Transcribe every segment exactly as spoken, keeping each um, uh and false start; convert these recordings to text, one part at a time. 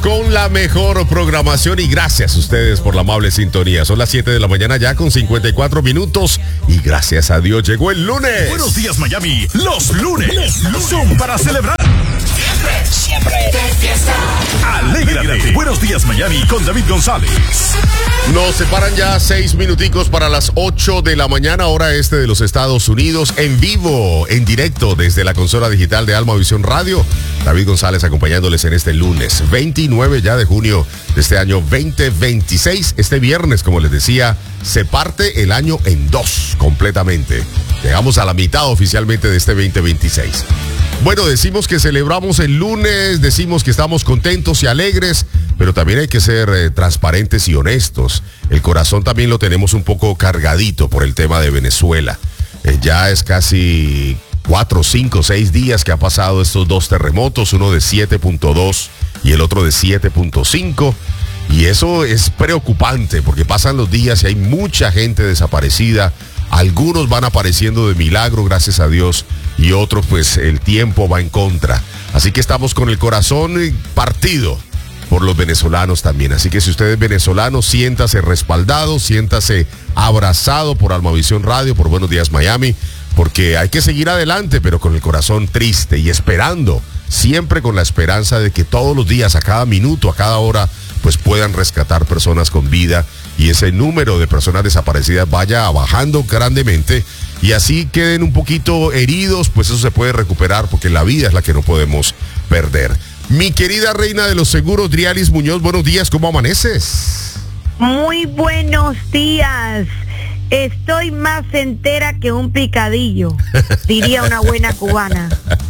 Con la mejor programación y gracias a ustedes por la amable sintonía. Son las siete de la mañana ya con cincuenta y cuatro minutos y gracias a Dios llegó el lunes. Buenos días, Miami. Los lunes, Los lunes. son para celebrar. Siempre, siempre de fiesta. Alégrate. Buenos días, Miami con David González. Nos separan ya seis minuticos para las ocho de la mañana, hora este de los Estados Unidos, en vivo, en directo desde la consola digital de Alma Visión Radio. David González acompañándoles en este lunes veintinueve ya de junio de este año veinte veintiséis. Este viernes, como les decía, se parte el año en dos completamente. Llegamos a la mitad oficialmente de este veinte veintiséis. Bueno, decimos que celebramos el lunes, decimos que estamos contentos y alegres, pero también hay que ser eh, transparentes y honestos. El corazón también lo tenemos un poco cargadito por el tema de Venezuela. Eh, ya es casi cuatro, cinco, seis días que ha pasado estos dos terremotos, uno de siete punto dos y el otro de siete punto cinco. Y eso es preocupante porque pasan los días y hay mucha gente desaparecida. Algunos van apareciendo de milagro, gracias a Dios, y otros pues el tiempo va en contra. Así que estamos con el corazón partido por los venezolanos también. Así que si usted es venezolano, siéntase respaldado, siéntase abrazado por Almavisión Radio, por Buenos Días Miami, porque hay que seguir adelante, pero con el corazón triste y esperando, siempre con la esperanza de que todos los días, a cada minuto, a cada hora, pues puedan rescatar personas con vida y ese número de personas desaparecidas vaya bajando grandemente y así queden un poquito heridos, pues eso se puede recuperar porque la vida es la que no podemos perder. Mi querida reina de los seguros, Drialis Muñoz, buenos días, ¿cómo amaneces? Muy buenos días. Estoy más entera que un picadillo, diría una buena cubana.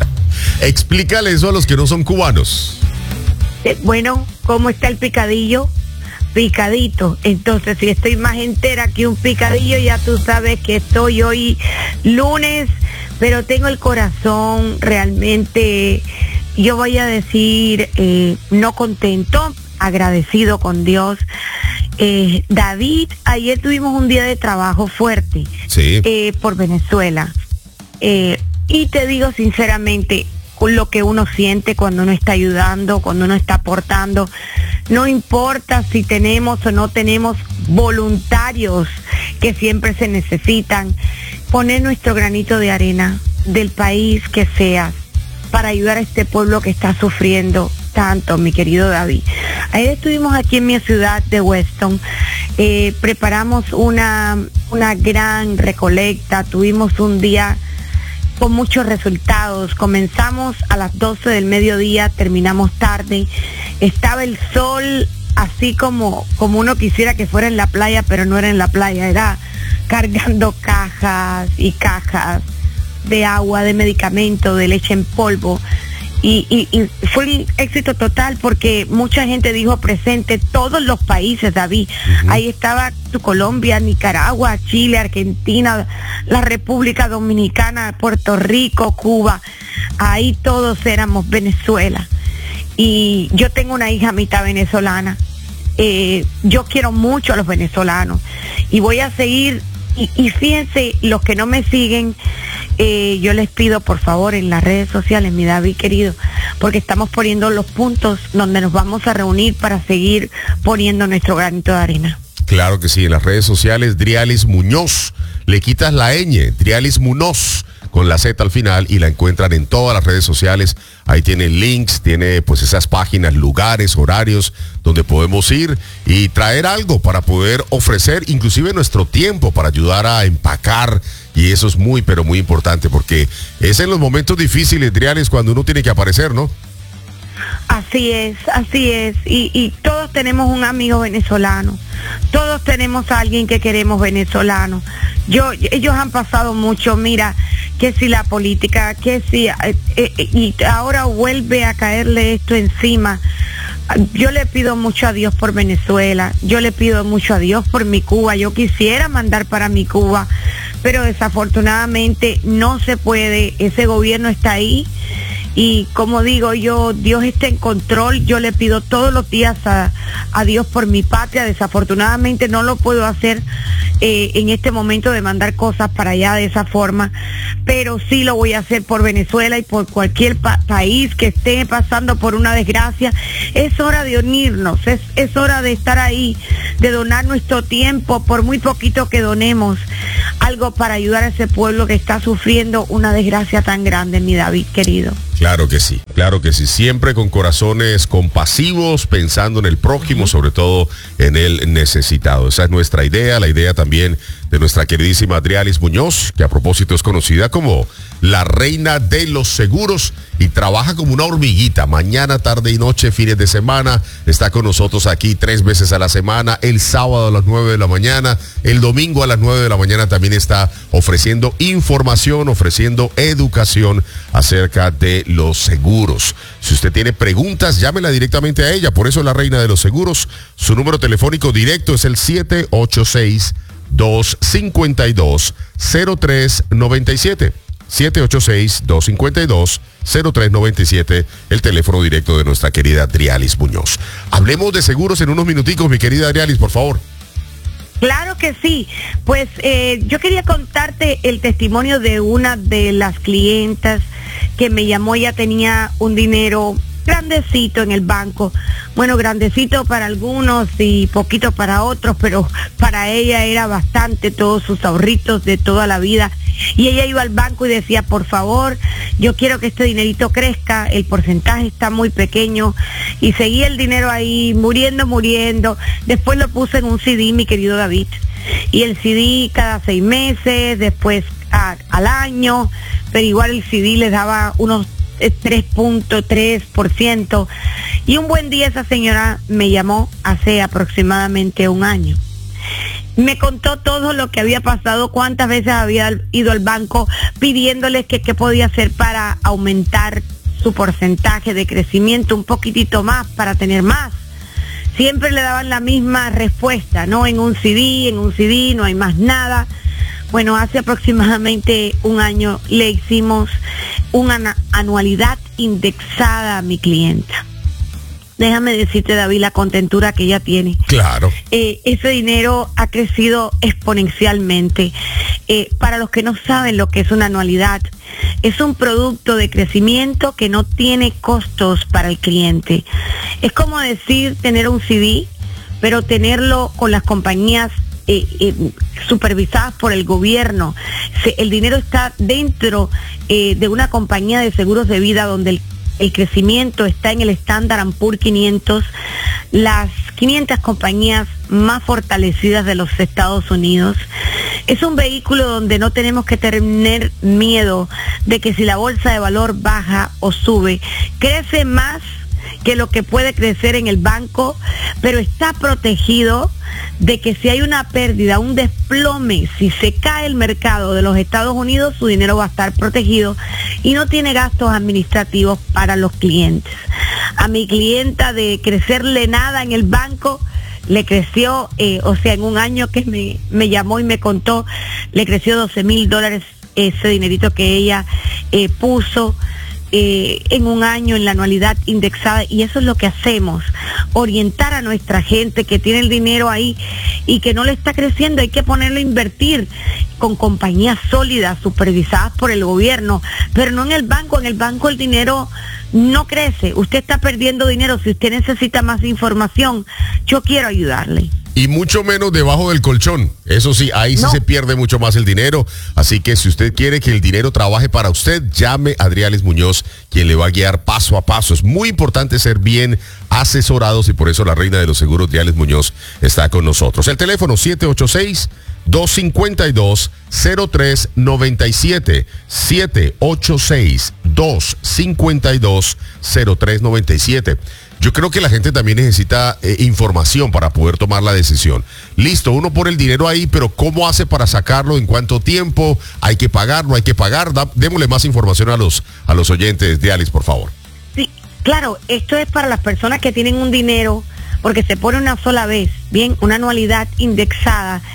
Explícale eso a los que no son cubanos. Eh, bueno, ¿cómo está el picadillo? Picadito. Entonces, si estoy más entera que un picadillo, ya tú sabes que estoy hoy lunes, pero tengo el corazón realmente, yo voy a decir, eh, no contento, agradecido con Dios. Eh, David, ayer tuvimos un día de trabajo fuerte, sí. eh, por Venezuela. Eh, y te digo sinceramente, con lo que uno siente cuando uno está ayudando, cuando uno está aportando, no importa si tenemos o no tenemos voluntarios que siempre se necesitan, poner nuestro granito de arena del país que sea para ayudar a este pueblo que está sufriendo tanto, mi querido David. Ayer estuvimos aquí en mi ciudad de Weston, eh, preparamos una, una gran recolecta, tuvimos un día con muchos resultados. Comenzamos a las doce del mediodía, terminamos tarde. Estaba el sol así como, como uno quisiera que fuera en la playa, pero no era en la playa, era cargando cajas y cajas de agua, de medicamento, de leche en polvo. Y, y, y fue un éxito total porque mucha gente dijo presente, todos los países, David. Uh-huh. Ahí estaba tu Colombia, Nicaragua, Chile, Argentina, la República Dominicana, Puerto Rico, Cuba. Ahí todos éramos Venezuela. Y yo tengo una hija mitad venezolana. Eh, yo quiero mucho a los venezolanos y voy a seguir. Y, y fíjense, los que no me siguen, eh, yo les pido por favor en las redes sociales, mi David querido, porque estamos poniendo los puntos donde nos vamos a reunir para seguir poniendo nuestro granito de arena. Claro que sí, en las redes sociales, Drialis Muñoz, le quitas la ñ, Drialis Muñoz, con la Z al final, y la encuentran en todas las redes sociales. Ahí tiene links, tiene pues esas páginas, lugares, horarios donde podemos ir y traer algo para poder ofrecer inclusive nuestro tiempo para ayudar a empacar, y eso es muy pero muy importante porque es en los momentos difíciles, Drialis, cuando uno tiene que aparecer, ¿no? Así es, así es, y, y todos tenemos un amigo venezolano, todos tenemos a alguien que queremos venezolano. Yo, ellos han pasado mucho, mira, que si la política, que si, eh, eh, y ahora vuelve a caerle esto encima. Yo le pido mucho a Dios por Venezuela, yo le pido mucho a Dios por mi Cuba, yo quisiera mandar para mi Cuba, pero desafortunadamente no se puede, ese gobierno está ahí y como digo yo, Dios está en control. Yo le pido todos los días a, a Dios por mi patria. Desafortunadamente no lo puedo hacer eh, en este momento de mandar cosas para allá de esa forma, pero sí lo voy a hacer por Venezuela y por cualquier pa- país que esté pasando por una desgracia. Es hora de unirnos, es, es hora de estar ahí, de donar nuestro tiempo, por muy poquito que donemos, algo para ayudar a ese pueblo que está sufriendo una desgracia tan grande, mi David querido. Claro que sí, claro que sí, siempre con corazones compasivos, pensando en el prójimo, uh-huh. sobre todo en el necesitado. Esa es nuestra idea, la idea también de nuestra queridísima Adrialis Muñoz, que a propósito es conocida como la reina de los seguros y trabaja como una hormiguita, mañana, tarde y noche, fines de semana, está con nosotros aquí tres veces a la semana, el sábado a las nueve de la mañana, el domingo a las nueve de la mañana también está ofreciendo información, ofreciendo educación acerca de los seguros. Si usted tiene preguntas, llámela directamente a ella, por eso es la reina de los seguros. Su número telefónico directo es el siete ocho seis, dos cinco dos, cero tres nueve siete. siete ocho seis, dos cinco dos, cero tres nueve siete, el teléfono directo de nuestra querida Adrialis Muñoz. Hablemos de seguros en unos minuticos, mi querida Adrialis, por favor. Claro que sí. Pues eh, yo quería contarte el testimonio de una de las clientas que me llamó. Ella tenía un dinero grandecito en el banco, bueno, grandecito para algunos y poquito para otros, pero para ella era bastante, todos sus ahorritos de toda la vida. Y ella iba al banco y decía, por favor, yo quiero que este dinerito crezca, el porcentaje está muy pequeño, y seguía el dinero ahí, muriendo, muriendo. Después lo puse en un C D, mi querido David, y el C D cada seis meses, después a, al año, pero igual el C D les daba unos tres punto tres por ciento, y un buen día esa señora me llamó hace aproximadamente un año. Me contó todo lo que había pasado, cuántas veces había ido al banco pidiéndoles que qué podía hacer para aumentar su porcentaje de crecimiento un poquitito más, para tener más. Siempre le daban la misma respuesta, no en un C D, en un C D no hay más nada. Bueno, hace aproximadamente un año le hicimos una anualidad indexada a mi clienta. Déjame decirte, David, la contentura que ella tiene. Claro. Eh, ese dinero ha crecido exponencialmente. Eh, para los que no saben lo que es una anualidad, es un producto de crecimiento que no tiene costos para el cliente. Es como decir tener un C D, pero tenerlo con las compañías Eh, eh, supervisadas por el gobierno. Se, el dinero está dentro eh, de una compañía de seguros de vida donde el, el crecimiento está en el Standard and Poor's quinientos, las quinientas compañías más fortalecidas de los Estados Unidos. Es un vehículo donde no tenemos que tener miedo de que si la bolsa de valor baja o sube, crece más que lo que puede crecer en el banco, pero está protegido de que si hay una pérdida, un desplome, si se cae el mercado de los Estados Unidos, su dinero va a estar protegido y no tiene gastos administrativos para los clientes. A mi clienta, de crecerle nada en el banco, le creció, eh, o sea, en un año que me, me llamó y me contó, le creció doce mil dólares ese dinerito que ella eh, puso Eh, en un año en la anualidad indexada. Y eso es lo que hacemos, orientar a nuestra gente que tiene el dinero ahí y que no le está creciendo. Hay que ponerlo a invertir con compañías sólidas, supervisadas por el gobierno, pero no en el banco. En el banco el dinero no crece, usted está perdiendo dinero. Si usted necesita más información, yo quiero ayudarle. Y mucho menos debajo del colchón. Eso sí, ahí sí no. Se pierde mucho más el dinero. Así que si usted quiere que el dinero trabaje para usted, llame a Adrialis Muñoz, quien le va a guiar paso a paso. Es muy importante ser bien asesorados y por eso la reina de los seguros, Adrialis Muñoz, está con nosotros. El teléfono siete ocho seis, dos cinco dos, cero tres nueve siete. siete ocho seis, dos cinco dos, cero tres nueve siete. Yo creo que la gente también necesita eh, información para poder tomar la decisión. Listo, uno pone el dinero ahí, pero ¿cómo hace para sacarlo? ¿En cuánto tiempo? ¿Hay que pagarlo? ¿Hay que pagar? Da, démosle más información a los, a los oyentes de Alice, por favor. Sí, claro, esto es para las personas que tienen un dinero, porque se pone una sola vez, bien, una anualidad indexada,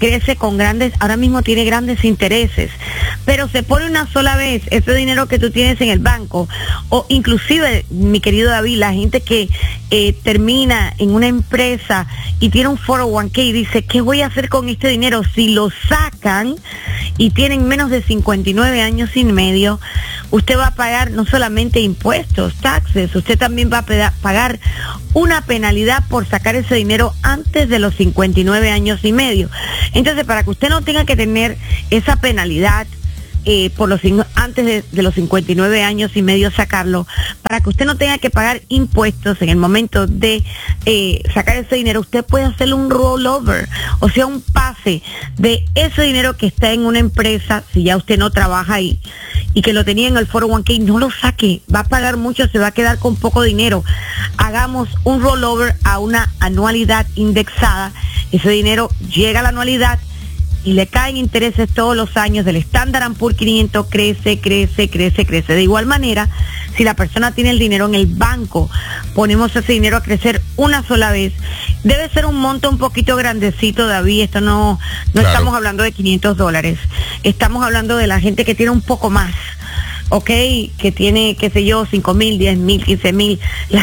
crece con grandes, ahora mismo tiene grandes intereses, pero se pone una sola vez ese dinero que tú tienes en el banco, o inclusive, mi querido David, la gente que eh, termina en una empresa y tiene un cuatro oh uno k y dice, ¿qué voy a hacer con este dinero? Si lo sacan y tienen menos de cincuenta y nueve años y medio, usted va a pagar no solamente impuestos, taxes, usted también va a pagar una penalidad por sacar ese dinero antes de los cincuenta y nueve años y medio. Entonces, para que usted no tenga que tener esa penalidad eh, por los antes de, de los cincuenta y nueve años y medio sacarlo, para que usted no tenga que pagar impuestos en el momento de eh, sacar ese dinero, usted puede hacerle un rollover, o sea, un pase de ese dinero que está en una empresa, si ya usted no trabaja ahí, y que lo tenía en el cuatro oh uno k, no lo saque, va a pagar mucho, se va a quedar con poco dinero. Hagamos un rollover a una anualidad indexada, ese dinero llega a la anualidad y le caen intereses todos los años del Standard and Poor's quinientos, crece, crece, crece, crece. De igual manera, si la persona tiene el dinero en el banco, ponemos ese dinero a crecer una sola vez. Debe ser un monto un poquito grandecito, David, esto no, no claro. Estamos hablando de quinientos dólares, estamos hablando de la gente que tiene un poco más, ¿ok? Que tiene, qué sé yo, cinco mil, diez mil, quince mil,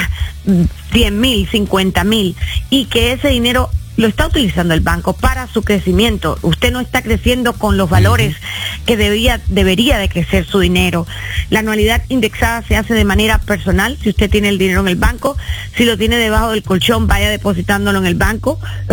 cien mil, cincuenta mil, y que ese dinero lo está utilizando el banco para su crecimiento. Usted no está creciendo con los valores uh-huh. que debía, debería de crecer su dinero. La anualidad indexada se hace de manera personal. Si usted tiene el dinero en el banco, si lo tiene debajo del colchón, vaya depositándolo en el banco.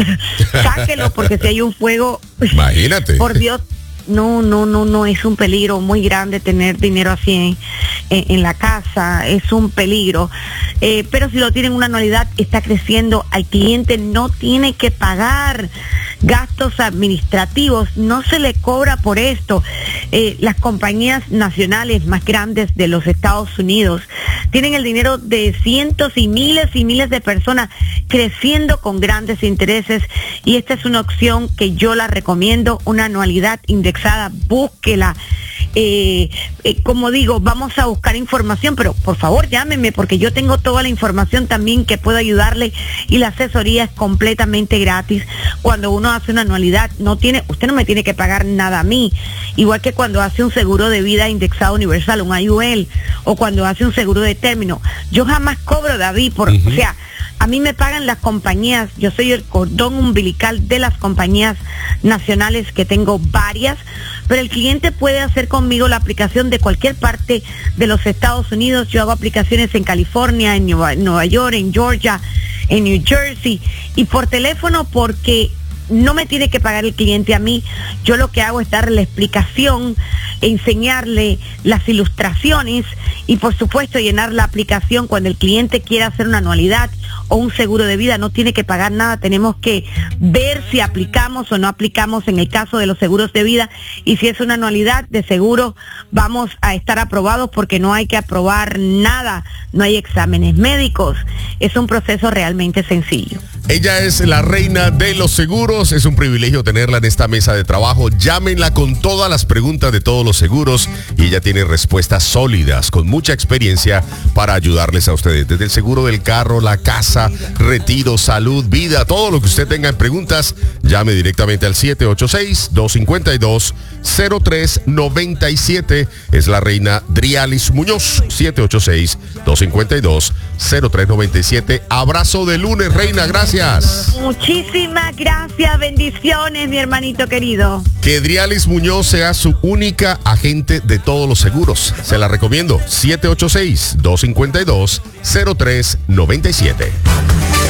Sáquelo, porque si hay un fuego, imagínate. Por Dios, no, no, no, no, es un peligro muy grande tener dinero así en, en, en la casa, es un peligro. Eh, pero si lo tienen una anualidad, está creciendo, al cliente no tiene que pagar gastos administrativos, no se le cobra por esto. Eh, las compañías nacionales más grandes de los Estados Unidos tienen el dinero de cientos y miles y miles de personas creciendo con grandes intereses, y esta es una opción que yo la recomiendo, una anualidad indexada, búsquela. Eh, eh, como digo, vamos a buscar información, pero por favor llámeme, porque yo tengo toda la información también que puedo ayudarle, y la asesoría es completamente gratis. Cuando uno hace una anualidad, no tiene, usted no me tiene que pagar nada a mí, igual que cuando hace un seguro de vida indexado universal, un I U L, o cuando hace un seguro de término. Yo jamás cobro, David, por, uh-huh. o sea, a mí me pagan las compañías, yo soy el cordón umbilical de las compañías nacionales, que tengo varias, pero el cliente puede hacer conmigo la aplicación de cualquier parte de los Estados Unidos. Yo hago aplicaciones en California, en Nueva, Nueva York, en Georgia, en New Jersey, y por teléfono, porque no me tiene que pagar el cliente a mí. Yo lo que hago es darle la explicación, enseñarle las ilustraciones y por supuesto llenar la aplicación. Cuando el cliente quiera hacer una anualidad o un seguro de vida, no tiene que pagar nada. Tenemos que ver si aplicamos o no aplicamos en el caso de los seguros de vida, y si es una anualidad, de seguro vamos a estar aprobados, porque no hay que aprobar nada, no hay exámenes médicos, es un proceso realmente sencillo. Ella es la reina de los seguros, es un privilegio tenerla en esta mesa de trabajo. Llámenla con todas las preguntas de todos los seguros, y ella tiene respuestas sólidas, con mucha experiencia para ayudarles a ustedes. Desde el seguro del carro, la casa, retiro, salud, vida, todo lo que usted tenga en preguntas, llame directamente al siete ocho seis, dos cinco dos, cero tres nueve siete. Es la reina Drialis Muñoz, siete ocho seis, dos cinco dos, cero tres nueve siete. Abrazo de lunes, reina, gracias. Muchísimas gracias, bendiciones, mi hermanito querido. Que Drialis Muñoz sea su única agente de todos los seguros. Se la recomiendo, siete ocho seis, dos cinco dos, cero tres nueve siete.